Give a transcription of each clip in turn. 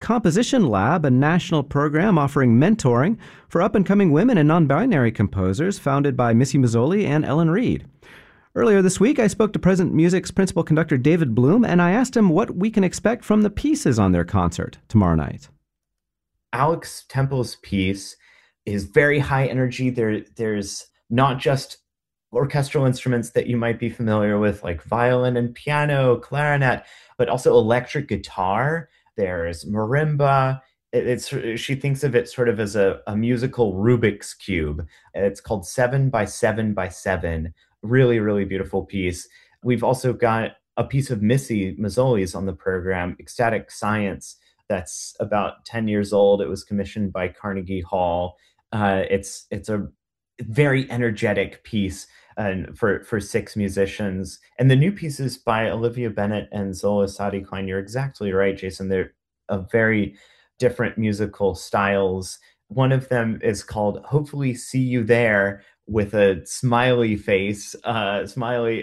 Composition Lab, a national program offering mentoring for up-and-coming women and non-binary composers, founded by Missy Mazzoli and Ellen Reed. Earlier this week, I spoke to Present Music's principal conductor David Bloom, and I asked him what we can expect from the pieces on their concert tomorrow night. Alex Temple's piece is very high energy. There's not just orchestral instruments that you might be familiar with, like violin and piano, clarinet, but also electric guitar. There's marimba. She thinks of it sort of as a musical Rubik's Cube. It's called 7 by 7 by 7. Really, really beautiful piece. We've also got a piece of Missy Mazzoli's on the program, Ecstatic Science, that's about 10 years old. It was commissioned by Carnegie Hall. It's a very energetic piece for 6 musicians. And the new pieces by Olivia Bennett and Zola Sadi-Klein, you're exactly right, Jason. They're very different musical styles. One of them is called Hopefully See You There, with a smiley face, smiley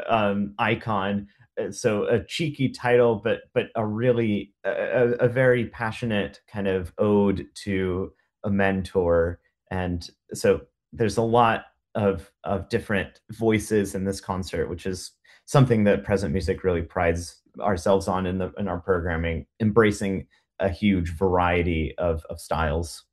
icon. So a cheeky title, but a really a very passionate kind of ode to a mentor. And so there's a lot of different voices in this concert, which is something that Present Music really prides ourselves on in our programming, embracing a huge variety of styles.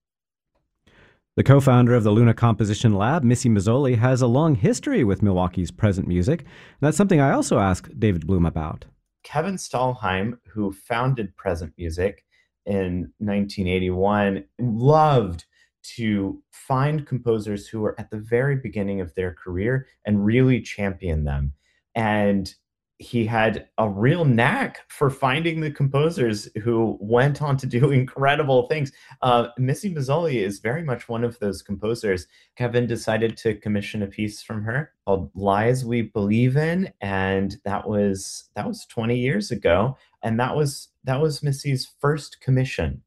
The co-founder of the Luna Composition Lab, Missy Mazzoli, has a long history with Milwaukee's Present Music. And that's something I also asked David Bloom about. Kevin Stahlheim, who founded Present Music in 1981, loved to find composers who were at the very beginning of their career and really champion them. And he had a real knack for finding the composers who went on to do incredible things. Missy Mazzoli is very much one of those composers. Kevin decided to commission a piece from her called Lies We Believe In, and that was 20 years ago. And that was Missy's first commission.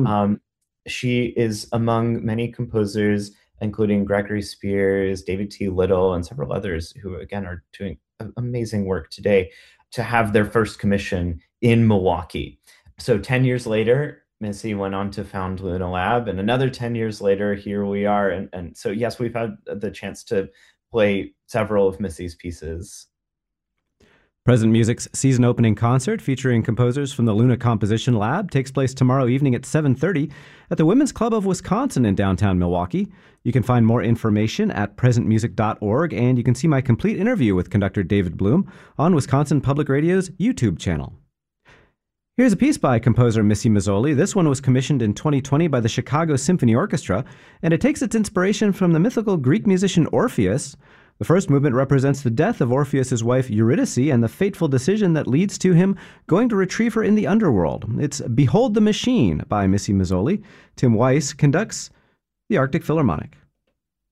She is among many composers, including Gregory Spears, David T. Little, and several others who, again, are doing amazing work today, to have their first commission in Milwaukee. So 10 years later, Missy went on to found Luna Lab, and another 10 years later, here we are. And so, yes, we've had the chance to play several of Missy's pieces. Present Music's season opening concert, featuring composers from the Luna Composition Lab, takes place tomorrow evening at 7:30 at the Women's Club of Wisconsin in downtown Milwaukee. You can find more information at presentmusic.org, and you can see my complete interview with conductor David Bloom on Wisconsin Public Radio's YouTube channel. Here's a piece by composer Missy Mazzoli. This one was commissioned in 2020 by the Chicago Symphony Orchestra, and it takes its inspiration from the mythical Greek musician Orpheus. The first movement represents the death of Orpheus' wife Eurydice and the fateful decision that leads to him going to retrieve her in the underworld. It's Behold the Machine by Missy Mazzoli. Tim Weiss conducts the Arctic Philharmonic.